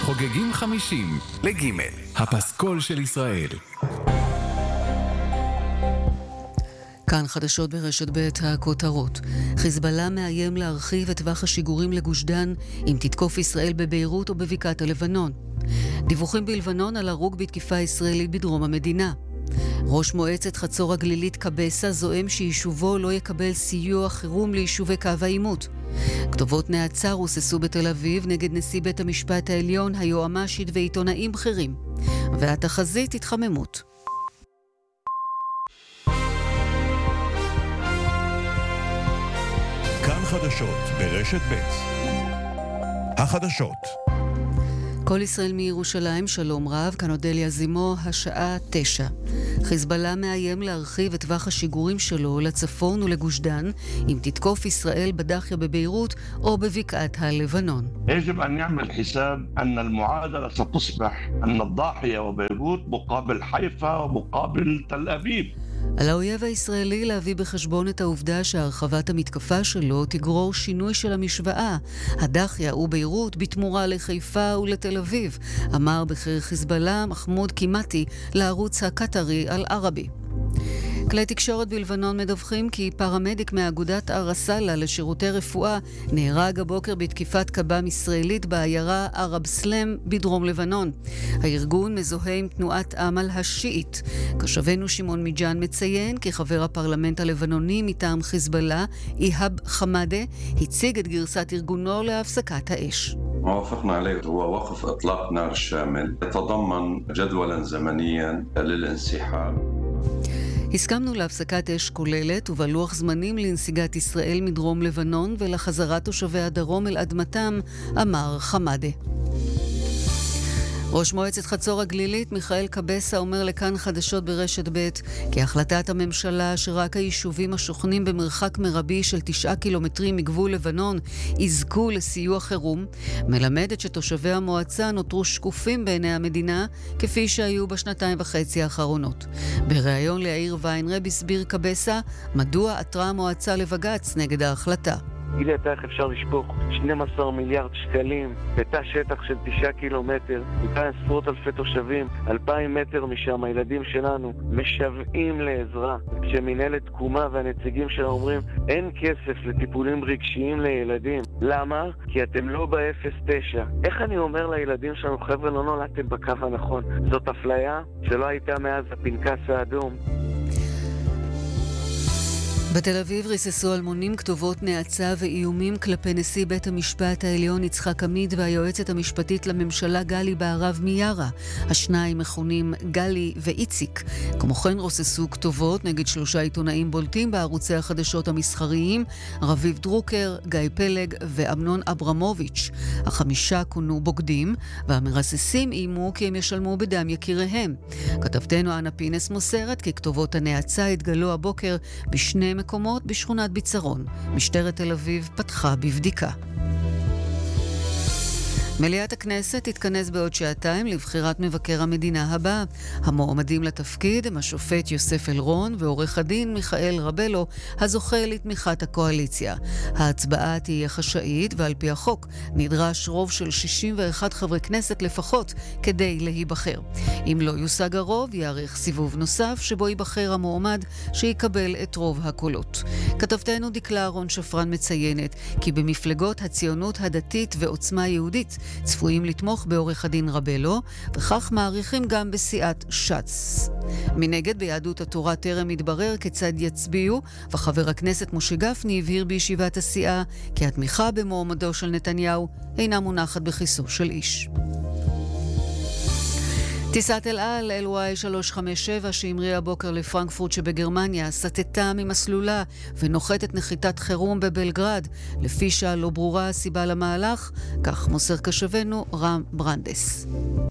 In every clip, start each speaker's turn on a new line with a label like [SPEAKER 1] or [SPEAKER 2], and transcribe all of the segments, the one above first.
[SPEAKER 1] חוגגים 50 לג' הפסקול של ישראל.
[SPEAKER 2] כאן חדשות ברשת ב' הכותרות. חיזבאללה מאיים להרחיב את טווח השיגורים לגוש דן אם תתקוף ישראל בביירות או בבקעת הלבנון. דיווחים בלבנון על הרוג בתקיפה ישראלית בדרום המדינה. ראש מועצת חצור הגלילית קבסה זועם שיישובו לא יקבל סיוע חירום ליישובי קו העימות. כתובות נעצר הוססו בתל אביב נגד נשיא בית המשפט העליון, היועמ"שית ועיתונאים בכירים. והתחזית התחממות.
[SPEAKER 3] כאן חדשות ברשת ב' החדשות.
[SPEAKER 2] כל ישראל מירושלים, שלום רב, כאן אודליה זימו, השעה 9. חיזבאללה מאיים להרחיב את טווח השיגורים שלו לצפון ולגוש דן אם תתקוף ישראל בדחיה בביירות או בבקעת הלבנון.
[SPEAKER 4] يجب أن نعمل حساب أن المعادلة ستصبح أن الضاحية وبيروت مقابل حيفا ومقابل تل أبيب.
[SPEAKER 2] על האויב הישראלי להביא בחשבון את העובדה שהרחבת המתקפה שלו תגרור שינוי של המשוואה. הדחיה וביירות בתמורה לחיפה ולתל אביב, אמר בכיר חיזבאללה מחמוד קימתי לערוץ הקטרי אל-ערבי. כלי תקשורת בלבנון מדווחים כי פרמדיק מאגודת ארסלה לשירותי רפואה נהרג הבוקר בתקיפת קב"ם ישראלית בעיירה ערב סלם בדרום לבנון. הארגון מזוהה עם תנועת עמל השיעית. כשבנו שמעון מיג'אן מציין כי חבר הפרלמנט הלבנוני מטעם חיזבאללה, איהאב חמאדה, הציג את גרסת ארגונו להפסקת האש.
[SPEAKER 5] ما وافقنا عليه هو وقف إطلاق نار شامل يتضمن جدولا زمنيا للانسحاب.
[SPEAKER 2] הסכמנו להפסקת אש כוללת ובלוח זמנים לנסיגת ישראל מדרום לבנון ולחזרת תושבי הדרום אל אדמתם, אמר חמאדה. ראש מועצת חצור הגלילית מיכאל קבסה אומר לכאן חדשות ברשת ב' כי החלטת הממשלה שרק היישובים השוכנים במרחק מרבי של 9 קילומטרים מגבול לבנון יזכו לסיוע חירום, מלמדת שתושבי המועצה נותרו שקופים בעיני המדינה כפי שהיו בשנתיים וחצי האחרונות. בריאיון לעיר ויינרב הסביר קבסה מדוע עתרה המועצה לבג"ץ נגד ההחלטה.
[SPEAKER 6] גילי, איך אפשר לשפוך 12 מיליארד שקלים בתא שטח של 9 קילומטר, מכאן עשרות אלפי תושבים, 2,000 מטר משם, הילדים שלנו משוועים לעזרה. כשמנהלת תקומה והנציגים שלה אומרים אין כסף לטיפולים רגשיים לילדים. למה? כי אתם לא ב-09. איך אני אומר לילדים שלנו, חבר'ה, לא נולדתם בקו הנכון? זאת אפליה שלא הייתה מאז הפנקס האדום.
[SPEAKER 2] בתל אביב ריססו אלמונים כתובות נאצה ואיומים כלפי נשיא בית המשפט העליון יצחק עמית והיועצת המשפטית לממשלה גלי בהרב מיארה. השניים מכונים גלי ואיציק. כמו כן רוססו כתובות נגד 3 עיתונאים בולטים בערוצי החדשות המסחריים, רביב דרוקר, גיא פלג ואמנון אברמוביץ'. 5 כונו בוגדים והמרססים איימו כי הם ישלמו בדם יקיריהם. כתבתנו אנה פינס מוסרת כי כתובות הנאצה התגלו הבוקר בשני מקומות בשכונת ביצרון. משטרת תל אביב פתחה בבדיקה. מליאת הכנסת תתכנס בעוד שעתיים לבחירת מבקר המדינה הבא. המועמדים לתפקיד הם השופט יוסף אלרון ועורך הדין מיכאל רבלו, הזוכה לתמיכת הקואליציה. ההצבעה תהיה חשאית ועל פי החוק נדרש רוב של 61 חברי כנסת לפחות כדי להיבחר. אם לא יושג הרוב, יערך סיבוב נוסף שבו ייבחר המועמד שיקבל את רוב הקולות. כתבתנו דקלה אהרון שפרן מציינת כי במפלגות הציונות הדתית ועוצמה יהודית צפויים לתמוך בעורך הדין רבלו, וכך מעריכים גם בסיעת ש"ס. מנגד ביהדות התורה טרם מתברר כיצד יצביעו, וחבר הכנסת משה גפני הבהיר בישיבת הסיעה כי התמיכה במועמדו של נתניהו אינה מונחת בכיסו של איש. טיסת אל על LY 357 שהמריאה הבוקר לפרנקפורט שבגרמניה סטתה ממסלולה ונוחתת נחיתת חירום בבלגרד. לפי שעה לא ברורה הסיבה למהלך, כך מוסר קשבנו רם ברנדס.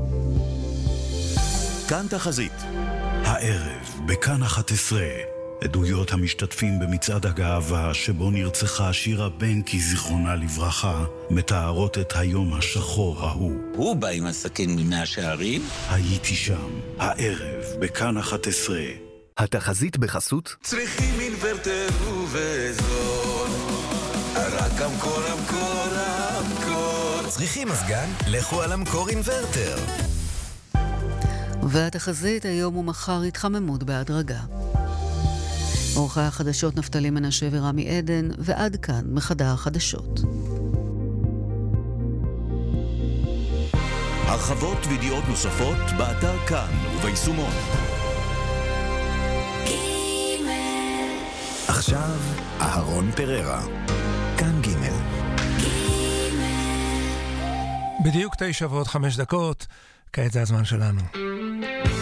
[SPEAKER 3] כאן תחזית. הערב בכאן 11 עדויות המשתתפים במצעד הגאווה שבו נרצחה שירה בנקי זיכרונה לברכה מתארות את היום השחור ההוא.
[SPEAKER 7] הוא בא עם הסכין ממאה שערים.
[SPEAKER 3] הייתי שם, הערב בכאן 11.
[SPEAKER 1] התחזית בחסות
[SPEAKER 8] צריכים אינוורטר ובזול, רק המקור צריכים מזגן? לכו על המקור אינוורטר.
[SPEAKER 2] והתחזית היום ומחר התחממות בהדרגה. עורכי החדשות נפתלי מנשה ורמי עדן, ועד כאן מחדר החדשות.
[SPEAKER 1] הרחבות וידיעות נוספות באתר כאן וביישומון.
[SPEAKER 8] עכשיו אהרון פררה, כאן ג'.
[SPEAKER 9] בדיוק 9:05, כעת זה הזמן שלנו.